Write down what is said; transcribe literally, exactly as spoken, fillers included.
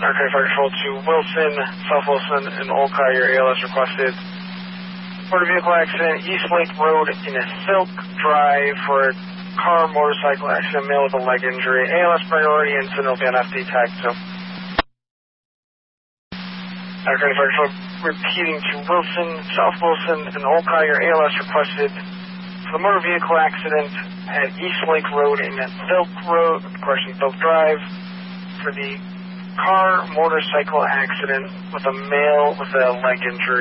Okay, Fire Control to Wilson, South Wilson, and Olcott, your A L S requested. Motor vehicle accident, East Lake Road in a Silk Drive for a car motorcycle accident, male with a leg injury. A L S priority and Sentinel V N F D tag two. Okay, Fire Control repeating to Wilson, South Wilson, and Olcott, your A L S requested for the motor vehicle accident at East Lake Road in a Silk Road, correction, Silk Drive for the car motorcycle accident with a male with a leg injury.